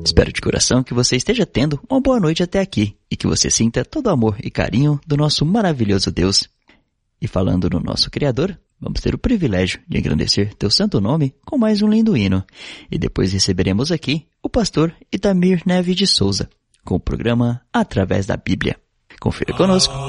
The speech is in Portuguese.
Espero de coração que você esteja tendo uma boa noite até aqui e que você sinta todo o amor e carinho do nosso maravilhoso Deus. E falando no nosso Criador, vamos ter o privilégio de engrandecer teu santo nome com mais um lindo hino. E depois receberemos aqui o pastor Itamir Neves de Souza, com o programa Através da Bíblia. Confira conosco.